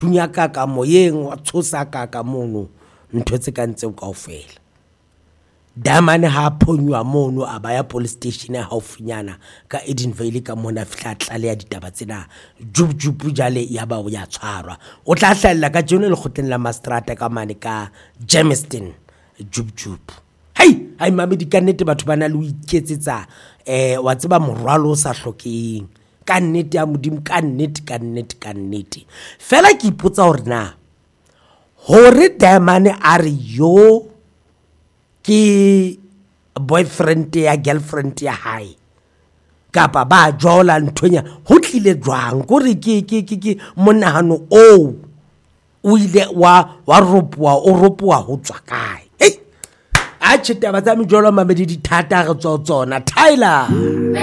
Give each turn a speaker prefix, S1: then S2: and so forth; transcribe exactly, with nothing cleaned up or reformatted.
S1: dunya ka ka moyeng wa tshosa ka ka mono ntho tse ka ntse o kaofela. Diamane ha phonywa mono a baya police station ya haufinyana ka Edenvale ka mona fihla tlale ya ditaba tsena jup jup jale ya ba o ya tshwarwa o tla hlalla ka jone le khotleng la Mastrata ka mane ka Germiston jup jup. Hey hai mame di kannete batho bana le o iketsetsa eh wa tseba morwalo o sa hlokeng ka nnete ya modimo ka nnete ka nnete ka nnete. Fela ke ipotsa hore na hore Diamane a re yo ke boyfriend ya girlfriend ya hae kapa ba jola nthonya ho tlile jwang gore ke ke ke monahano o o ile wa wa ropuwa o ropuwa ho tswa kae. Hey a tshita ba tsa mejolo mamedi di thata re tswa tsona Tyler.